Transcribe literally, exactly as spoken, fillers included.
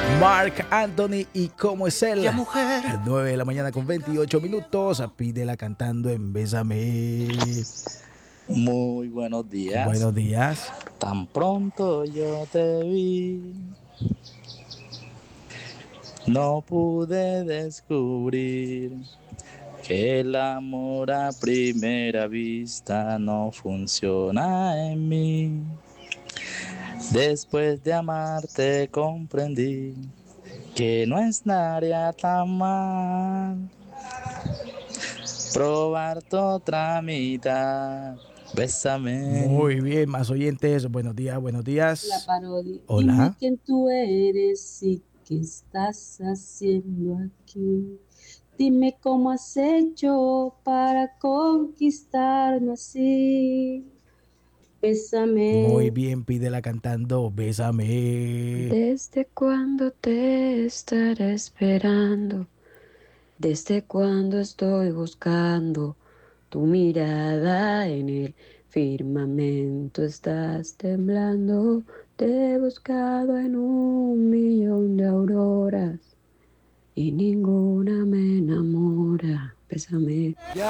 Marc Anthony y cómo es él. Ya, mujer. nueve de la mañana con veintiocho minutos. Pídela cantando en Bésame. Muy buenos días. Buenos días. Tan pronto yo te vi, no pude descubrir que el amor a primera vista no funciona en mí. Después de amarte comprendí que no estaría tan mal probarte otra mitad. Bésame. Muy bien, más oyentes. Buenos días, buenos días. La parodia. Hola. Dime quién tú eres y qué estás haciendo aquí. Dime cómo has hecho para conquistarme así. Bésame. Muy bien, pídela cantando Bésame. ¿Desde cuándo te estaré esperando? ¿Desde cuándo estoy buscando tu mirada en el firmamento? Estás temblando, te he buscado en un millón de auroras y ninguna me enamora. Bésame. Ya